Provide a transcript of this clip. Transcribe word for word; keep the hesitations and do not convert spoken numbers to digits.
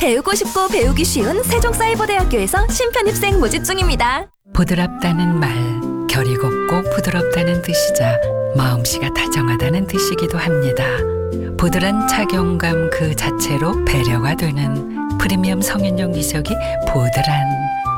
배우고 싶고 배우기 쉬운 세종사이버대학교에서 신편입생 모집 중입니다. 부드럽다는 말, 결이 곱고 부드럽다는 뜻이자 마음씨가 다정하다는 뜻이기도 합니다. 부드러운 착용감 그 자체로 배려가 되는 프리미엄 성인용 기저귀 보드란.